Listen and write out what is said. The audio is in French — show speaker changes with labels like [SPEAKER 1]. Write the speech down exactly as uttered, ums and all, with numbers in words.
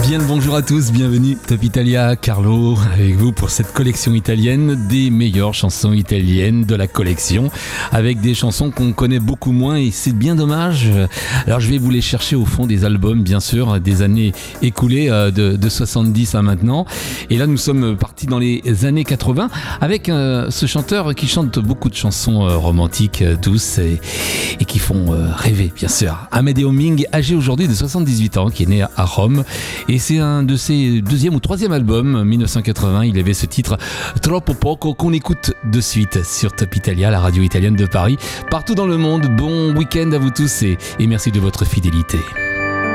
[SPEAKER 1] Bien le bonjour à tous, bienvenue Top Italia, Carlo avec vous pour cette collection italienne des meilleures chansons italiennes de la collection, avec des chansons qu'on connaît beaucoup moins et c'est bien dommage. Alors je vais vous les chercher au fond des albums, bien sûr, des années écoulées de, de soixante-dix à maintenant, et là nous sommes partis dans les années quatre-vingts avec euh, ce chanteur qui chante beaucoup de chansons euh, romantiques, euh, douces et, et qui font euh, rêver, bien sûr. Amedeo Ming, âgé aujourd'hui de soixante-dix-huit ans, qui est né à Rome. Et c'est un de ses deuxième ou troisième albums, dix-neuf cent quatre-vingts. Il avait ce titre Troppo Poco qu'on écoute de suite sur Top Italia, la radio italienne de Paris. Partout dans le monde, bon week-end à vous tous et, et merci de votre fidélité.